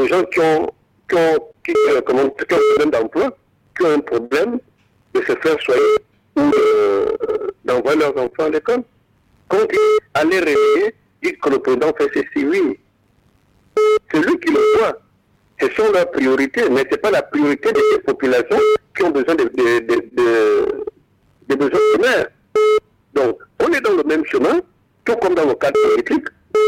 gens qui ont un problème d'emploi, qui ont un problème de se faire soigner ou d'envoyer leurs enfants à l'école. Quand ils allaient réveiller, disent que le président fait ceci, oui. C'est lui qui le voit. Ce sont leurs priorités, mais ce n'est pas la priorité des populations qui ont besoin des besoins primaires. Donc, on est dans le même chemin, tout comme dans le cadre politique.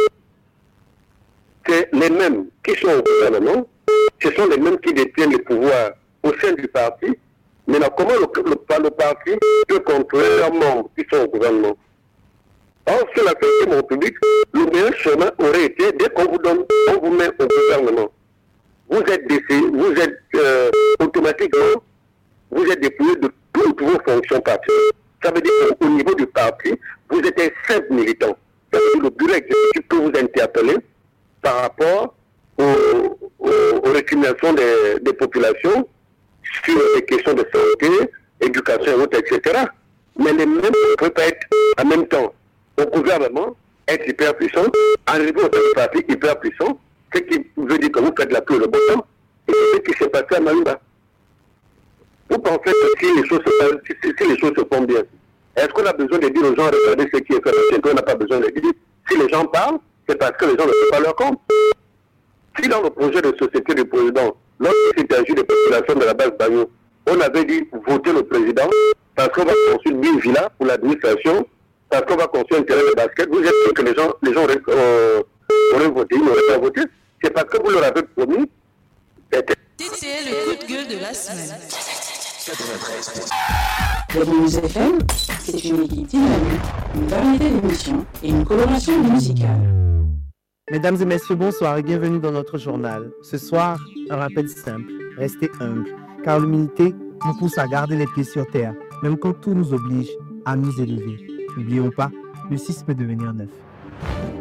C'est les mêmes qui sont au gouvernement, ce sont les mêmes qui détiennent le pouvoir au sein du parti. Maintenant, comment le parti peut contrôler leurs membres qui sont au gouvernement? Or, sur la 5e République, le meilleur chemin aurait été, dès qu'on vous donne, on vous met au gouvernement. Vous êtes automatiquement, vous êtes dépouillé de toutes vos fonctions partielles. Ça veut dire qu'au niveau du parti, vous êtes un simple militant. Ça veut dire que le bureau exécutif peut vous interpeller par rapport aux récriminations des populations sur les questions de santé, éducation et autres, etc. Mais les mêmes ne peuvent pas être en même temps au gouvernement, être hyper puissant, arriver au sein du parti hyper puissant, ce qui veut dire que vous faites la pluie le bon temps, et c'est ce qui s'est passé à Malouba. Vous pensez que si les choses se font bien, est-ce qu'on a besoin de dire aux gens de regarder ce qui est fait? On n'a pas besoin de dire. Si les gens parlent, c'est parce que les gens ne font pas leur compte. Si dans le projet de société du président, lorsqu'il s'agit des populations de la base Bagno, on avait dit voter le président parce qu'on va construire 1000 villas pour l'administration, parce qu'on va construire un terrain de basket, vous êtes sûr que les gens auraient voté, ils n'auraient pas voté. C'est parce que vous leur avez promis. C'est le coup de gueule de la semaine. News FM, c'est une équipe dynamique, une variété d'émissions et une coloration musicale. Mesdames et messieurs, bonsoir et bienvenue dans notre journal. Ce soir, un rappel simple, restez humble, car l'humilité nous pousse à garder les pieds sur terre, même quand tout nous oblige à nous élever. N'oublions pas, le 6 peut devenir 9.